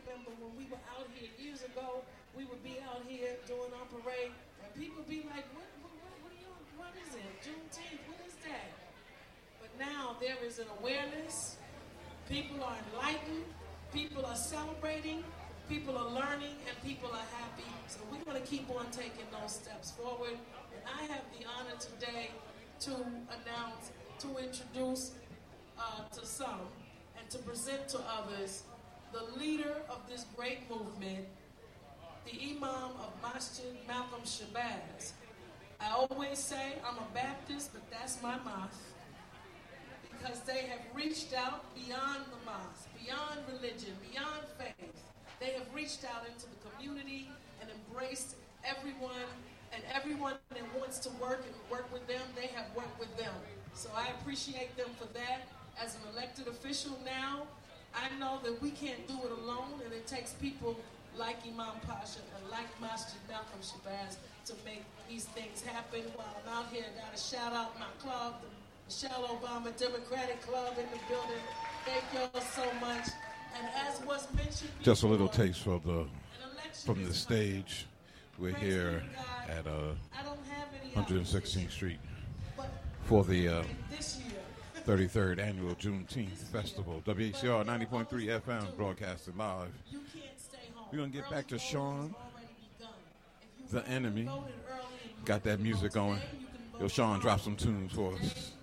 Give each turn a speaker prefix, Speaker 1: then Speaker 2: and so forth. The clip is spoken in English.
Speaker 1: remember when we were out here years ago, we would be out here doing our parade, and people be like, what is it? Juneteenth, what is that? But now there is an awareness. People are enlightened. People are celebrating. People are learning, and people are happy. So we're going to keep on taking those steps forward. And I have the honor today to announce, to introduce to some, and to present to others the leader of this great movement, the Imam of Masjid Malcolm Shabazz. I always say I'm a Baptist, but that's my mosque, because they have reached out beyond the mosque, beyond religion, beyond faith. They have reached out into the community and embraced everyone, and everyone that wants to work with them, they have worked with them. So I appreciate them for that. As an elected official now, I know that we can't do it alone, and it takes people like Imam Pasha and like Masjid Malcolm Shabazz to make these things happen. While I'm out here, I got to shout out my club, the Michelle Obama Democratic Club in the building. Thank y'all so much. And as was mentioned before,
Speaker 2: just a little taste from the stage. We're here at 116th Street for the 33rd Annual Juneteenth Festival. WHCR 90.3 FM broadcasting live. We're going to get back to Sean, the enemy. Got that music going. Yo, Sean, drop some tunes for us.